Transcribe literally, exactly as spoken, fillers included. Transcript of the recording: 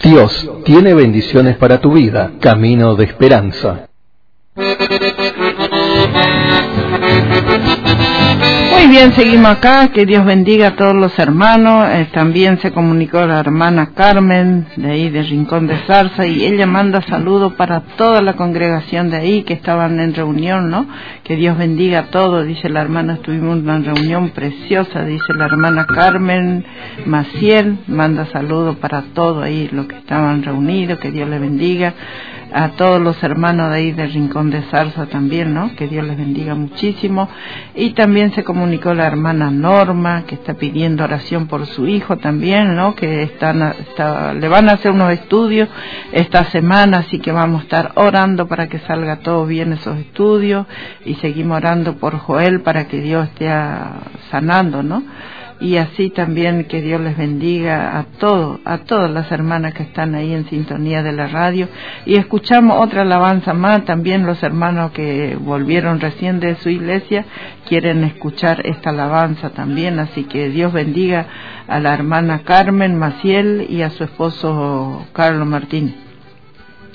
Dios tiene bendiciones para tu vida, camino de esperanza. Muy bien, seguimos acá, que Dios bendiga a todos los hermanos. Eh, también se comunicó la hermana Carmen, de ahí de Rincón de Zarza, y ella manda saludos para toda la congregación de ahí que estaban en reunión, ¿no? Que Dios bendiga a todos, dice la hermana, estuvimos en una reunión preciosa, dice la hermana Carmen Maciel, manda saludos para todos ahí los que estaban reunidos, que Dios les bendiga. A todos los hermanos de ahí del Rincón de Zarza también, ¿no? Que Dios les bendiga muchísimo. Y también se comunicó la hermana Norma, que está pidiendo oración por su hijo también, ¿no? Que están, está, le van a hacer unos estudios esta semana, así que vamos a estar orando para que salga todo bien esos estudios, y seguimos orando por Joel para que Dios esté sanando, ¿no? Y así también que Dios les bendiga a todos, a todas las hermanas que están ahí en sintonía de la radio. Y escuchamos otra alabanza más, también los hermanos que volvieron recién de su iglesia quieren escuchar esta alabanza también, así que Dios bendiga a la hermana Carmen Maciel y a su esposo Carlos Martínez.